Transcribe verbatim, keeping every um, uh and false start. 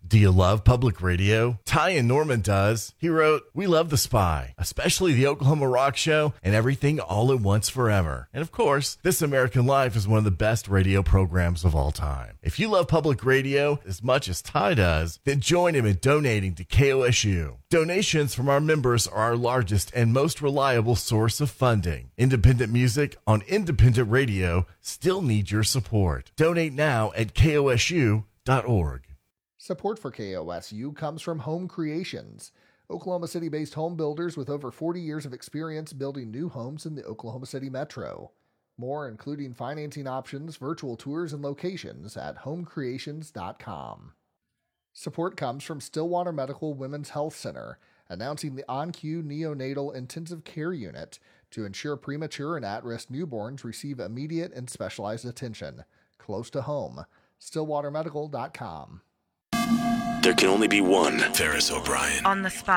Do you love public radio? Ty in Norman does. He wrote, "We love The Spy, especially the Oklahoma Rock Show and Everything All at Once Forever. And of course, This American Life is one of the best radio programs of all time." If you love public radio as much as Ty does, then join him in donating to K O S U. Donations from our members are our largest and most reliable source of funding. Independent music on independent radio still needs your support. Donate now at K O S U dot org. Support for K O S U comes from Home Creations, Oklahoma City-based home builders with over forty years of experience building new homes in the Oklahoma City metro. More, including financing options, virtual tours, and locations at home creations dot com. Support comes from Stillwater Medical Women's Health Center, announcing the OnQ Neonatal Intensive Care Unit to ensure premature and at-risk newborns receive immediate and specialized attention, close to home. stillwater medical dot com. There can only be one Ferris O'Brien. On the spot.